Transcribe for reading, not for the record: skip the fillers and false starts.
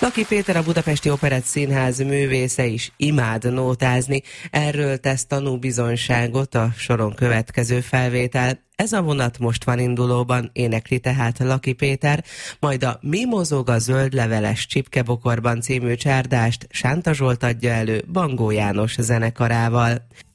Laki Péter, a Budapesti Operett Színház művésze is imád nótázni. Erről tesz tanúbizonyságot a soron következő felvétel. Ez a vonat most van indulóban, énekli tehát Laki Péter, majd a Mi mozog a zöld leveles csipkebokorban című csárdást Sánta Zsolt adja elő Bangó János zenekarával.